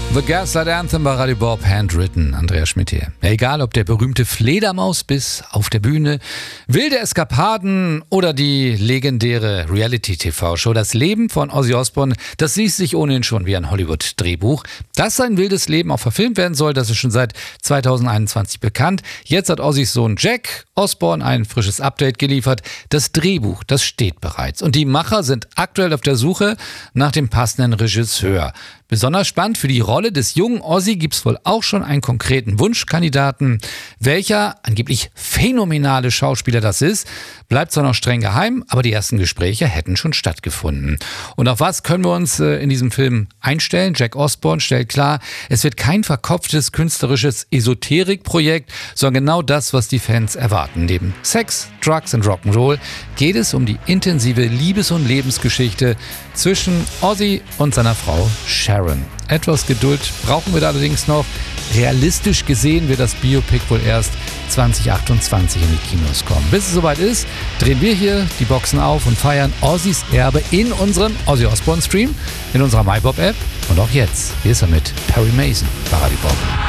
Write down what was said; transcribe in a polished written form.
The Gaslight Anthem bei Radio Bob, handwritten, Andreas Schmidt hier. Egal ob der berühmte Fledermausbiss auf der Bühne, wilde Eskapaden oder die legendäre Reality-TV-Show, das Leben von Ozzy Osbourne, das liest sich ohnehin schon wie ein Hollywood-Drehbuch. Dass sein wildes Leben auch verfilmt werden soll, das ist schon seit 2021 bekannt. Jetzt hat Ozzys Sohn Jack Osbourne ein frisches Update geliefert. Das Drehbuch, das steht bereits. Und die Macher sind aktuell auf der Suche nach dem passenden Regisseur. Besonders spannend für die Rolle des jungen Ozzy gibt's wohl auch schon einen konkreten Wunschkandidaten. Welcher angeblich phänomenale Schauspieler das ist, bleibt zwar noch streng geheim, aber die ersten Gespräche hätten schon stattgefunden. Und auf was können wir uns in diesem Film einstellen? Jack Osbourne stellt klar, es wird kein verkopftes künstlerisches Esoterikprojekt, sondern genau das, was die Fans erwarten. Neben Sex, Drugs und Rock'n'Roll geht es um die intensive Liebes- und Lebensgeschichte zwischen Ozzy und seiner Frau Sharon. Etwas Geduld brauchen wir da allerdings noch. Realistisch gesehen wird das Biopic wohl erst 2028 in die Kinos kommen. Bis es soweit ist, drehen wir hier die Boxen auf und feiern Ozzys Erbe in unserem Ozzy Osbourne Stream, in unserer MyBob App und auch jetzt. Hier ist er mit Perry Mason bei Radio Bob.